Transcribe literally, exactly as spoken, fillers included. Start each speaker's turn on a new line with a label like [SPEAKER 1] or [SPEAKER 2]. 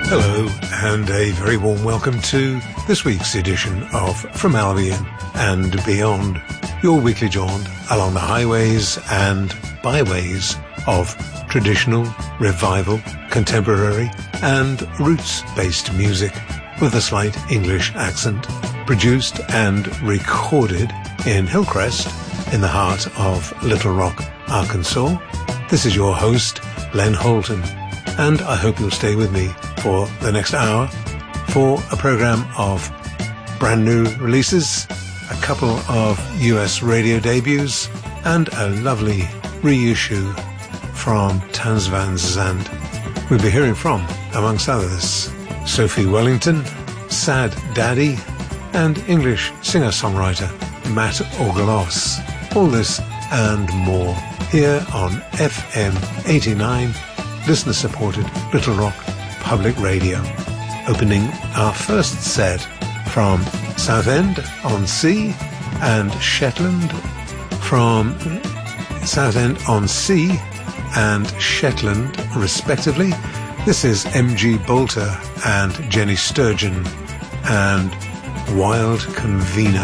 [SPEAKER 1] Hello, and a very warm welcome to this week's edition of From Albion and Beyond, your weekly jaunt along the highways and byways of traditional, revival, contemporary and roots-based music with a slight English accent, produced and recorded in Hillcrest in the heart of Little Rock, Arkansas. This is your host, Len Holton, and I hope you'll stay with me for the next hour for a program of brand new releases, a couple of U S radio debuts, and a lovely reissue from Townes Van Zandt. We'll be hearing from, amongst others, Sophie Wellington, Sad Daddy, and English singer-songwriter Matt Orgelos. All this and more here on F M eighty-nine, listener-supported Little Rock Public Radio. Opening our first set from Southend-on-Sea and Shetland, from Southend-on-Sea and Shetland, respectively. This is M G Bolter and Jenny Sturgeon and Wild Convener.